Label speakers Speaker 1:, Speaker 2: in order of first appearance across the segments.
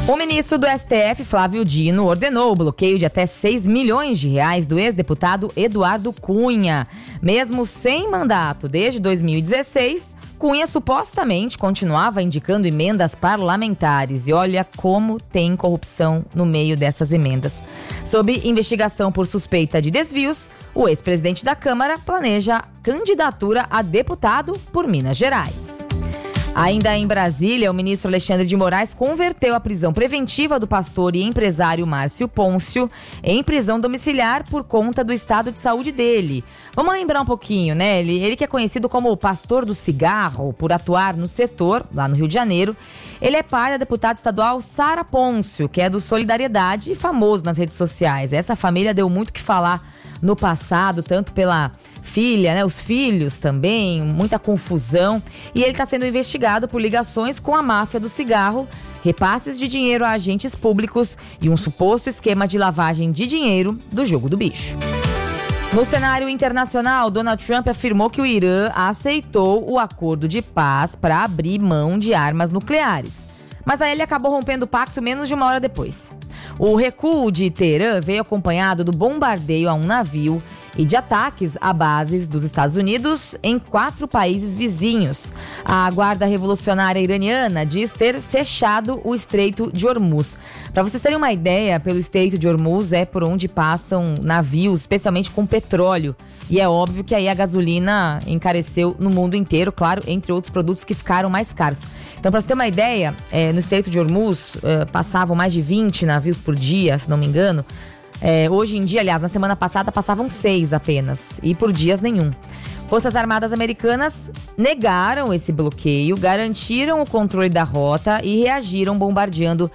Speaker 1: O ministro do STF, Flávio Dino, ordenou o bloqueio de até 6 milhões de reais do ex-deputado Eduardo Cunha. Mesmo sem mandato desde 2016, Cunha supostamente continuava indicando emendas parlamentares. E olha como tem corrupção no meio dessas emendas. Sob investigação por suspeita de desvios, o ex-presidente da Câmara planeja candidatura a deputado por Minas Gerais. Ainda em Brasília, o ministro Alexandre de Moraes converteu a prisão preventiva do pastor e empresário Márcio Pôncio em prisão domiciliar por conta do estado de saúde dele. Vamos lembrar um pouquinho, né? Ele que é conhecido como o pastor do cigarro por atuar no setor, lá no Rio de Janeiro. Ele é pai da deputada estadual Sara Pôncio, que é do Solidariedade e famoso nas redes sociais. Essa família deu muito o que falar no passado, tanto pela filha, né, os filhos também, muita confusão. E ele está sendo investigado por ligações com a máfia do cigarro, repasses de dinheiro a agentes públicos e um suposto esquema de lavagem de dinheiro do jogo do bicho. No cenário internacional, Donald Trump afirmou que o Irã aceitou o acordo de paz para abrir mão de armas nucleares. Mas aí ele acabou rompendo o pacto menos de uma hora depois. O recuo de Teherã veio acompanhado do bombardeio a um navio e de ataques a bases dos Estados Unidos em 4 países vizinhos. A Guarda Revolucionária Iraniana diz ter fechado o Estreito de Hormuz. Para vocês terem uma ideia, pelo Estreito de Hormuz é por onde passam navios, especialmente com petróleo. E é óbvio que aí a gasolina encareceu no mundo inteiro, claro, entre outros produtos que ficaram mais caros. Então, para você ter uma ideia, no Estreito de Hormuz passavam mais de 20 navios por dia, se não me engano. Hoje em dia, aliás, na semana passada passavam 6 apenas, e por dias nenhum. Forças Armadas Americanas negaram esse bloqueio, garantiram o controle da rota e reagiram bombardeando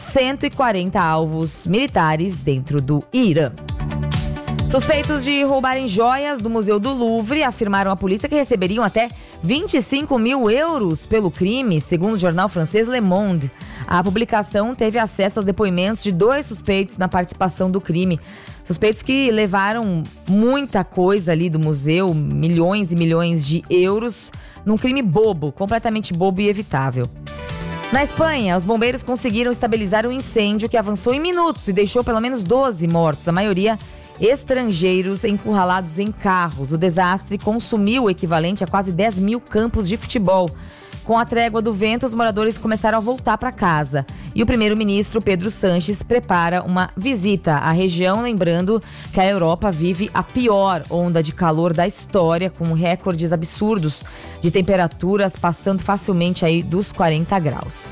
Speaker 1: 140 alvos militares dentro do Irã. Suspeitos de roubarem joias do Museu do Louvre afirmaram à polícia que receberiam até 25 mil euros pelo crime, segundo o jornal francês Le Monde. A publicação teve acesso aos depoimentos de 2 suspeitos na participação do crime. Suspeitos que levaram muita coisa ali do museu, milhões e milhões de euros, num crime bobo, completamente bobo e evitável. Na Espanha, os bombeiros conseguiram estabilizar um incêndio que avançou em minutos e deixou pelo menos 12 mortos, a maioria estrangeiros encurralados em carros. O desastre consumiu o equivalente a quase 10 mil campos de futebol. Com a trégua do vento, os moradores começaram a voltar para casa. E o primeiro-ministro Pedro Sánchez prepara uma visita à região, lembrando que a Europa vive a pior onda de calor da história, com recordes absurdos de temperaturas passando facilmente aí dos 40 graus.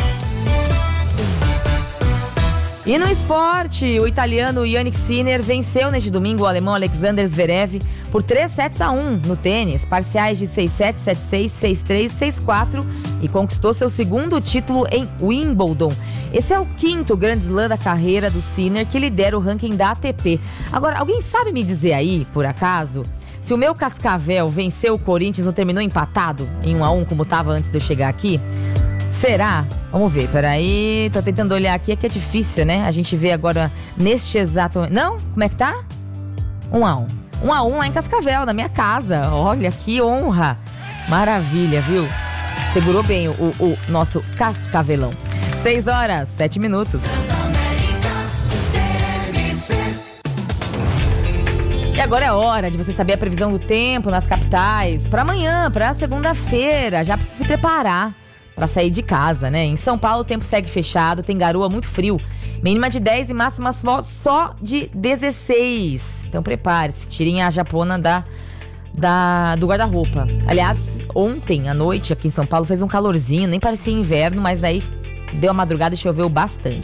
Speaker 1: E no esporte, o italiano Jannik Sinner venceu neste domingo o alemão Alexander Zverev por 3-1 no tênis, parciais de 6-7, 7-6, 6-3, 6-4 e conquistou seu segundo título em Wimbledon. Esse é o 5º Grand Slam da carreira do Sinner, que lidera o ranking da ATP. Agora, alguém sabe me dizer aí, por acaso, se o meu Cascavel venceu o Corinthians ou terminou empatado em 1-1 como estava antes de eu chegar aqui? Será? Vamos ver, peraí, tô tentando olhar aqui, é que é difícil, né? A gente vê agora neste exato momento. Não? Como é que tá? 1-1. 1-1 lá em Cascavel, na minha casa. Olha, que honra. Maravilha, viu? Segurou bem o nosso Cascavelão. 6h07. E agora é hora de você saber a previsão do tempo nas capitais para amanhã, para segunda-feira. Já precisa se preparar para sair de casa, né? Em São Paulo o tempo segue fechado, tem garoa, muito frio. Mínima de 10 e máxima só de 16. Então prepare-se, tirem a japona do guarda-roupa. Aliás, ontem à noite aqui em São Paulo fez um calorzinho, nem parecia inverno, mas aí deu a madrugada e choveu bastante.